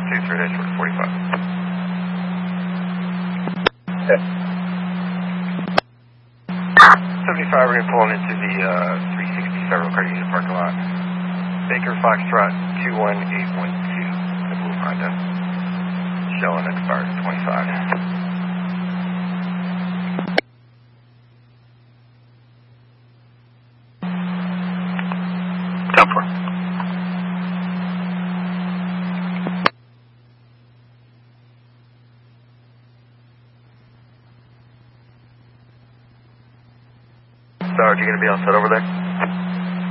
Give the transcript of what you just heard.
45. Okay. 75, we're going to pull into the 360 Federal Credit Union parking lot. Baker Foxtrot 21812, the blue Honda. Showing expired 25. Sarge, you going to be all set over there?